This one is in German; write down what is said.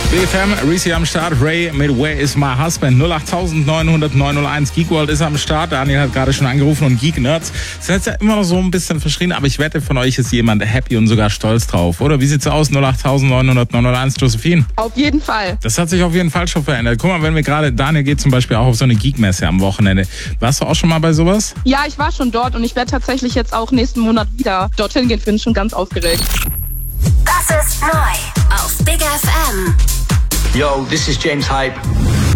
BFM, Reese am Start, Ray mit Where is my husband? 08900 901. Geekworld ist am Start. Daniel hat gerade schon angerufen und Geek Nerds sind jetzt ja immer noch so ein bisschen verschrien, aber ich wette, von euch ist jemand happy und sogar stolz drauf. Oder wie sieht's aus? 08900 901. Josephine? Auf jeden Fall. Das hat sich auf jeden Fall schon verändert. Guck mal, wenn wir gerade, Daniel geht zum Beispiel auch auf so eine Geek-Messe am Wochenende. Warst du auch schon mal bei sowas? Ja, ich war schon dort und ich werde tatsächlich jetzt auch nächsten Monat wieder dorthin gehen. Bin schon ganz aufgeregt. Das ist neu auf Big FM. Yo, this is James Hype.